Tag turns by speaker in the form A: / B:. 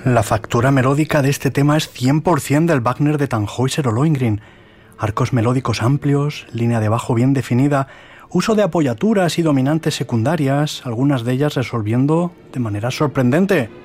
A: La factura melódica de este tema es 100% del Wagner de Tannhäuser o Lohengrin. Arcos melódicos amplios, línea de bajo bien definida, uso de apoyaturas y dominantes secundarias, algunas de ellas resolviendo de manera sorprendente.